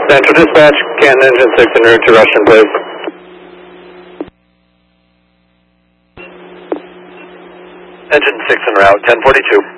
Central Dispatch, Canton Engine 6 en route to Russian, please. Engine 6 en route, 1042.